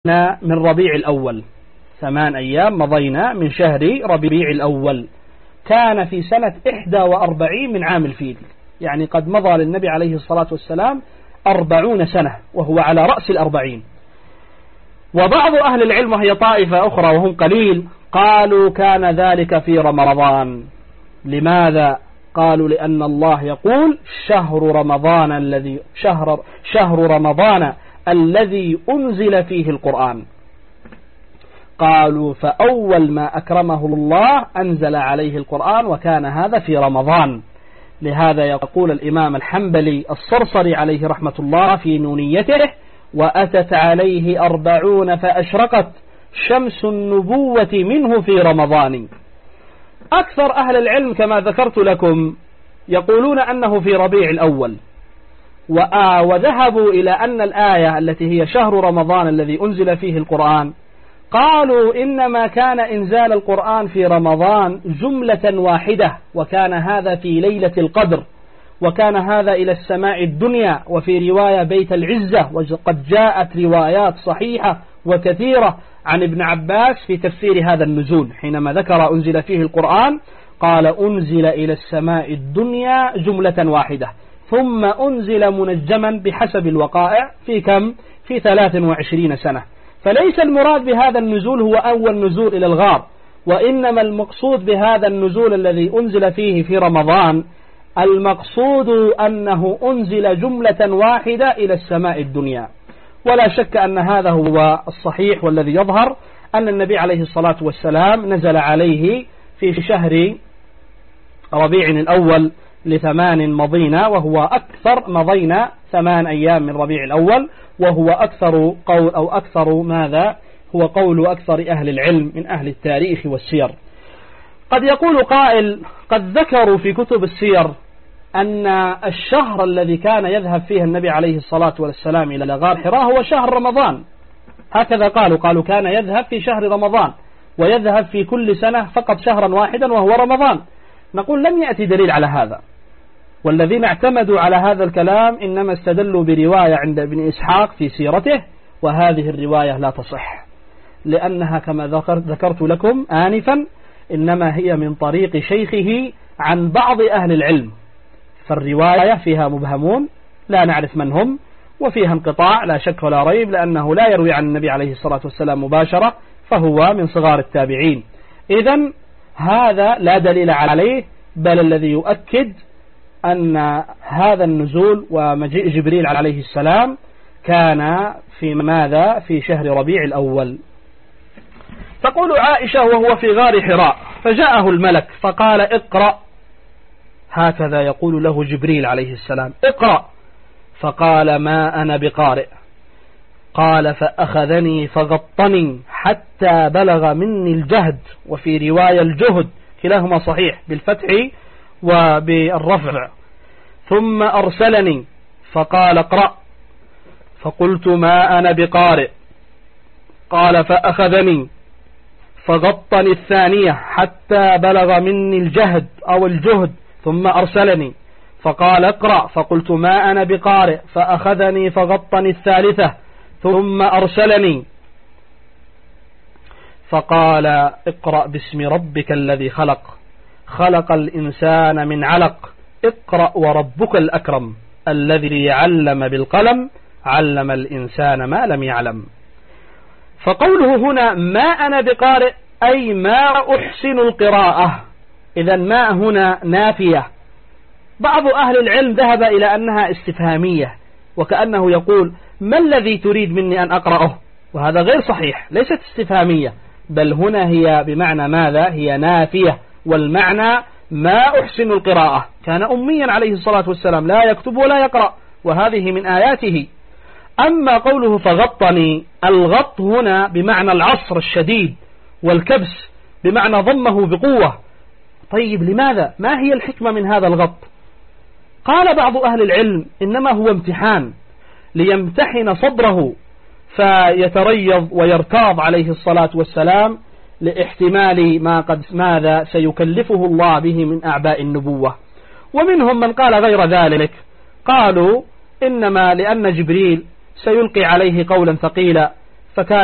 من ربيع الأول، 8 أيام مضينا من شهر ربيع الأول، كان في سنة 41 من عام الفيل، يعني قد مضى للنبي عليه الصلاة والسلام 40 سنة وهو على رأس 40. وبعض أهل العلم وهي طائفة أخرى وهم قليل قالوا كان ذلك في رمضان. لماذا؟ قالوا لأن الله يقول شهر رمضان الذي أنزل فيه القرآن. قالوا فأول ما أكرمه الله أنزل عليه القرآن وكان هذا في رمضان. لهذا يقول الإمام الحنبلي الصرصري عليه رحمة الله في نونيته: وأتت عليه 40 فأشرقت شمس النبوة منه في رمضان. أكثر أهل العلم كما ذكرت لكم يقولون أنه في ربيع الأول، وذهبوا إلى أن الآية التي هي شهر رمضان الذي أنزل فيه القرآن، قالوا إنما كان إنزال القرآن في رمضان جملة واحدة، وكان هذا في ليلة القدر، وكان هذا إلى السماء الدنيا، وفي رواية بيت العزة. وقد جاءت روايات صحيحة وكثيرة عن ابن عباس في تفسير هذا النزول، حينما ذكر أنزل فيه القرآن قال أنزل إلى السماء الدنيا جملة واحدة، ثم أنزل منجما بحسب الوقائع في كم؟ في 23 سنة. فليس المراد بهذا النزول هو أول نزول إلى الغار، وإنما المقصود بهذا النزول الذي أنزل فيه في رمضان المقصود أنه أنزل جملة واحدة إلى السماء الدنيا. ولا شك أن هذا هو الصحيح والذي يظهر، أن النبي عليه الصلاة والسلام نزل عليه في شهر ربيع الأول ل8 مضينا، وهو أكثر مضينا 8 أيام من ربيع الأول، وهو أكثر قول أو أكثر ماذا هو قول أكثر أهل العلم من أهل التاريخ والسير. قد يقول قائل قد ذكروا في كتب السير أن الشهر الذي كان يذهب فيه النبي عليه الصلاة والسلام إلى غار حراء هو شهر رمضان، هكذا قالوا كان يذهب في شهر رمضان، ويذهب في كل سنة فقط شهرا واحدا وهو رمضان. نقول لم يأتي دليل على هذا، والذين اعتمدوا على هذا الكلام إنما استدلوا برواية عند ابن إسحاق في سيرته، وهذه الرواية لا تصح، لأنها كما ذكرت لكم آنفا إنما هي من طريق شيخه عن بعض أهل العلم، فالرواية فيها مبهمون لا نعرف من هم، وفيها انقطاع لا شك ولا ريب، لأنه لا يروي عن النبي عليه الصلاة والسلام مباشرة، فهو من صغار التابعين. إذن هذا لا دليل عليه، بل الذي يؤكد أن هذا النزول ومجيء جبريل عليه السلام كان في ماذا؟ في شهر ربيع الأول. تقول عائشة وهو في غار حراء فجاءه الملك فقال اقرأ، هكذا يقول له جبريل عليه السلام اقرأ، فقال ما أنا بقارئ. قال فأخذني فغطني حتى بلغ مني الجهد، وفي رواية الجهد، كلاهما صحيح بالفتح وبالرفع. ثم أرسلني فقال اقرأ، فقلت ما أنا بقارئ. قال فأخذني فغطني الثانية حتى بلغ مني الجهد أو الجهد، ثم أرسلني فقال اقرأ، فقلت ما أنا بقارئ، فأخذني فغطني الثالثة ثم أرسلني فقال اقرأ باسم ربك الذي خلق الإنسان من علق، اقرأ وربك الأكرم الذي علم بالقلم علم الإنسان ما لم يعلم. فقوله هنا ما أنا بقارئ أي ما أحسن القراءة، إذا ما هنا نافية. بعض أهل العلم ذهب إلى أنها استفهامية، وكأنه يقول ما الذي تريد مني أن أقرأه، وهذا غير صحيح، ليست استفهامية، بل هنا هي بمعنى ماذا؟ هي نافية، والمعنى ما أحسن القراءة. كان أميا عليه الصلاة والسلام لا يكتب ولا يقرأ، وهذه من آياته. أما قوله فغطني، الغط هنا بمعنى العصر الشديد، والكبس بمعنى ضمه بقوة. طيب لماذا؟ ما هي الحكمة من هذا الغط؟ قال بعض أهل العلم إنما هو امتحان ليمتحن صدره فيتريض ويرتاض عليه الصلاة والسلام لاحتمال ما قد ماذا سيكلفه الله به من أعباء النبوة. ومنهم من قال غير ذلك، قالوا إنما لأن جبريل سيلقي عليه قولا ثقيلا، فكان